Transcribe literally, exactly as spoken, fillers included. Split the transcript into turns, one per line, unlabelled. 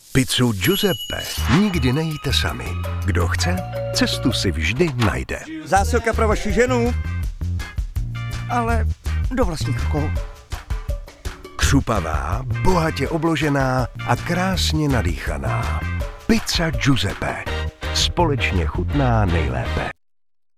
Pizzu Giuseppe nikdy nejíte sami. Kdo chce, cestu si vždy najde.
Zásilka pro vaši ženu, ale do vlastních rukou.
Křupavá, bohatě obložená a krásně nadýchaná. Pizza Giuseppe. Společně chutná nejlépe.